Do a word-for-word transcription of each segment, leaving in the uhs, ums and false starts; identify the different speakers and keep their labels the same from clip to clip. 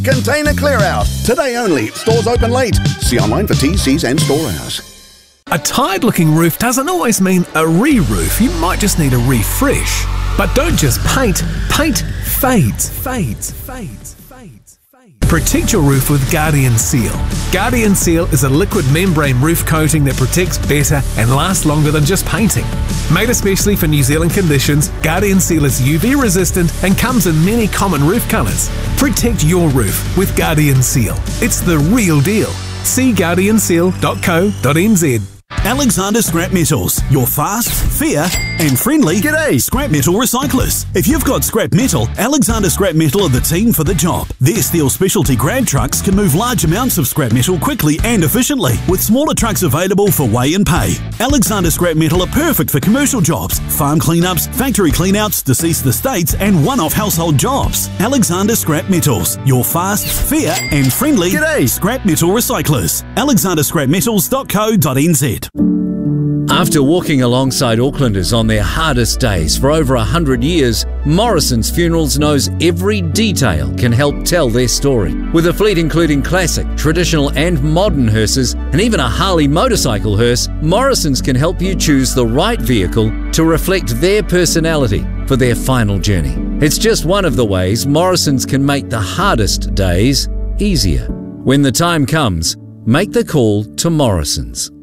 Speaker 1: Container clear out. Today only. Stores open late. See online for T Cs and store hours.
Speaker 2: A tired-looking roof doesn't always mean a re-roof. You might just need a refresh. But don't just paint. Paint fades, fades, fades, fades, fades. Protect your roof with Guardian Seal. Guardian Seal is a liquid membrane roof coating that protects better and lasts longer than just painting. Made especially for New Zealand conditions, Guardian Seal is U V resistant and comes in many common roof colours. Protect your roof with Guardian Seal. It's the real deal. See guardian seal dot co dot n z.
Speaker 3: Alexander Scrap Metals, your fast, fair and friendly G'day scrap metal recyclers. If you've got scrap metal, Alexander Scrap Metal are the team for the job. Their steel specialty grab trucks can move large amounts of scrap metal quickly and efficiently, with smaller trucks available for weigh and pay. Alexander Scrap Metal are perfect for commercial jobs, farm cleanups, factory cleanouts, deceased estates and one-off household jobs. Alexander Scrap Metals, your fast, fair and friendly G'day scrap metal recyclers. alexander scrap metals dot co dot n z.
Speaker 4: After walking alongside Aucklanders on their hardest days for over a hundred years, Morrison's Funerals knows every detail can help tell their story. With a fleet including classic, traditional and modern hearses, and even a Harley motorcycle hearse, Morrison's can help you choose the right vehicle to reflect their personality for their final journey. It's just one of the ways Morrison's can make the hardest days easier. When the time comes, make the call to Morrison's.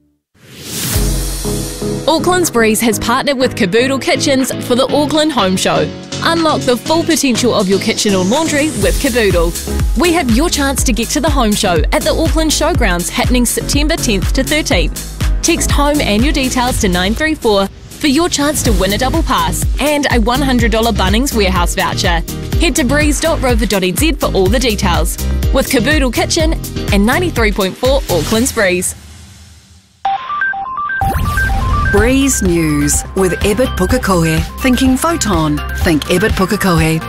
Speaker 5: Auckland's Breeze has partnered with Caboodle Kitchens for the Auckland Home Show. Unlock the full potential of your kitchen or laundry with Caboodle. We have your chance to get to the Home Show at the Auckland Showgrounds happening September tenth to thirteenth. Text HOME and your details to nine three four for your chance to win a double pass and a one hundred dollars Bunnings Warehouse voucher. Head to breeze dot rover dot n z for all the details. With Caboodle Kitchen and ninety-three point four Auckland's Breeze.
Speaker 6: Breeze News with Ebert Pukekohe. Thinking photon. Think Ebert Pukekohe.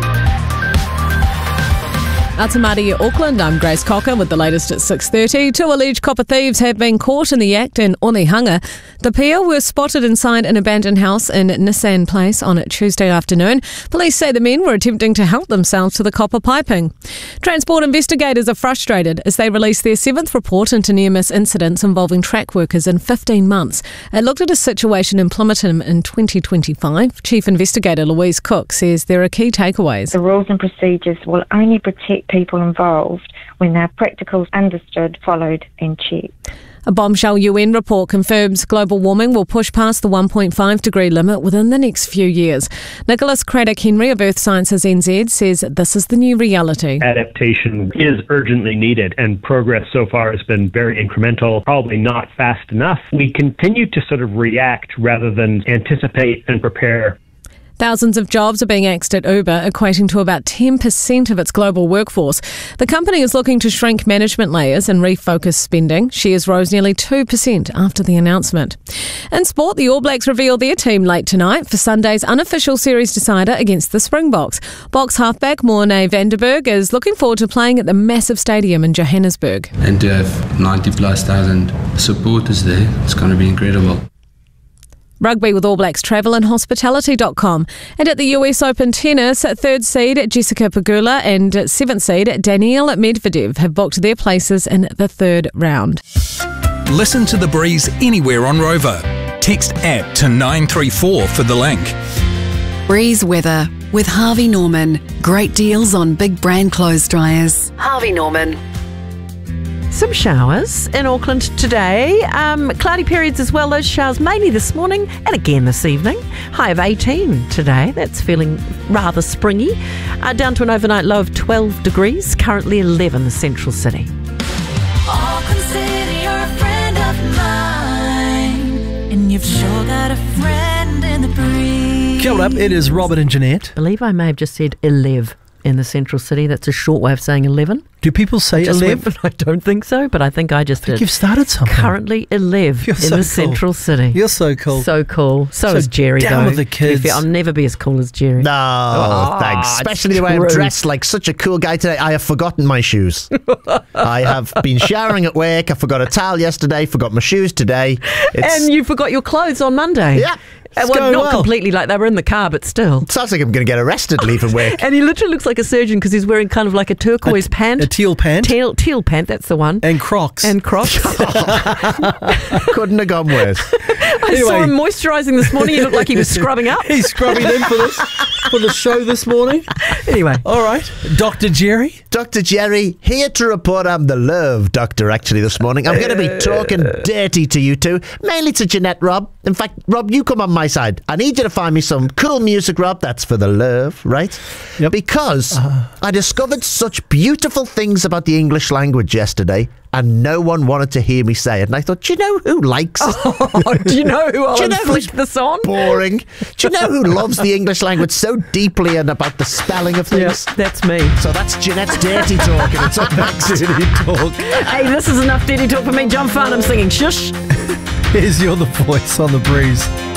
Speaker 7: Atamari Auckland, I'm Grace Cocker with the latest at six thirty. Two alleged copper thieves have been caught in the act in Onehunga. The pair were spotted inside an abandoned house in Nissan Place on Tuesday afternoon. Police say the men were attempting to help themselves to the copper piping. Transport investigators are frustrated as they release their seventh report into near-miss incidents involving track workers in fifteen months. It looked at a situation in Plymouton in twenty twenty-five. Chief Investigator Louise Cook says there are key takeaways.
Speaker 8: The rules and procedures will only protect people involved when they're practicals understood, followed and checked.
Speaker 7: A bombshell U N report confirms global warming will push past the one point five degree limit within the next few years. Nicholas Craddock-Henry of Earth Sciences N Z says this is the new reality.
Speaker 9: Adaptation is urgently needed, and progress so far has been very incremental, probably not fast enough. We continue to sort of react rather than anticipate and prepare.
Speaker 7: Thousands of jobs are being axed at Uber, equating to about ten percent of its global workforce. The company is looking to shrink management layers and refocus spending. Shares rose nearly two percent after the announcement. In sport, the All Blacks reveal their team late tonight for Sunday's unofficial series decider against the Springboks. Boks halfback Morne Vanderberg is looking forward to playing at the massive stadium in Johannesburg.
Speaker 10: And to have ninety plus thousand supporters there, it's going to be incredible.
Speaker 7: Rugby with All Blacks Travel and Hospitality dot com. And at the U S Open Tennis, third seed Jessica Pegula and seventh seed Daniil Medvedev have booked their places in the third round.
Speaker 2: Listen to The Breeze anywhere on Rover. Text app to nine three four for the link.
Speaker 6: Breeze weather with Harvey Norman. Great deals on big brand clothes dryers. Harvey Norman.
Speaker 11: Some showers in Auckland today. Um, cloudy periods as well. Those showers mainly this morning and again this evening. High of eighteen today. That's feeling rather springy. Uh, down to an overnight low of twelve degrees. Currently eleven the central city.
Speaker 12: Auckland City, you're a friend of mine, and you've sure got a friend in the breeze.
Speaker 13: Kia ora, it is Robert and Jeanette.
Speaker 11: I believe I may have just said eleven in the central city. That's a short way of saying eleven.
Speaker 13: Do people say
Speaker 11: Just
Speaker 13: eleven?
Speaker 11: went- I don't think so, but I think I just
Speaker 13: I think
Speaker 11: did.
Speaker 13: you've started something.
Speaker 11: Currently eleven
Speaker 13: You're
Speaker 11: in
Speaker 13: so
Speaker 11: the
Speaker 13: cool.
Speaker 11: central city.
Speaker 13: You're so cool.
Speaker 11: So cool. So,
Speaker 13: So
Speaker 11: is Jerry,
Speaker 13: down
Speaker 11: though.
Speaker 13: with the
Speaker 11: To be
Speaker 13: kids.
Speaker 11: fair, I'll never be as cool as Jerry.
Speaker 14: No,
Speaker 11: Oh,
Speaker 14: thanks.
Speaker 11: it's
Speaker 14: Especially the way I'm
Speaker 11: true.
Speaker 14: dressed like such a cool guy today. I have forgotten my shoes. I have been showering at work. I forgot a towel yesterday, forgot my shoes today. It's,
Speaker 11: And you forgot your clothes on Monday.
Speaker 14: Yeah.
Speaker 11: Uh,
Speaker 14: It's
Speaker 11: well,
Speaker 14: going
Speaker 11: not
Speaker 14: well.
Speaker 11: completely, like they were in the car, but still.
Speaker 14: sounds like I'm going to get arrested leaving work.
Speaker 11: And he literally looks like a surgeon because he's wearing kind of like a turquoise pant.
Speaker 13: A teal pant.
Speaker 11: Teal, teal pant, that's the one.
Speaker 13: And Crocs.
Speaker 11: And Crocs.
Speaker 14: Couldn't have gone worse.
Speaker 11: I saw him moisturising this morning. He looked like he was scrubbing up.
Speaker 13: He's scrubbing in for this for the show this morning.
Speaker 11: Anyway.
Speaker 13: All right. Doctor Jerry?
Speaker 14: Doctor Jerry, here to report I'm the love doctor actually this morning. I'm going to be talking dirty to you two, mainly to Jeanette, Rob. In fact, Rob, you come on my side. I need you to find me some cool music, Rob. That's for the love, right?
Speaker 13: Yep.
Speaker 14: Because I discovered such beautiful things about the English language yesterday, and no one wanted to hear me say it. And I thought, do you know who likes it?
Speaker 11: Oh, do you know who I'll
Speaker 14: Do you know
Speaker 11: inflict
Speaker 14: who's
Speaker 11: this on?
Speaker 14: boring? Do you know who loves the English language so deeply and about the spelling of things?
Speaker 11: Yes, that's me.
Speaker 14: So that's Jeanette's dirty talk, and it's up next.
Speaker 13: Dirty talk.
Speaker 11: Hey, this is enough dirty talk for me. John Farnham singing Shush.
Speaker 13: Here's You're the Voice on the Breeze.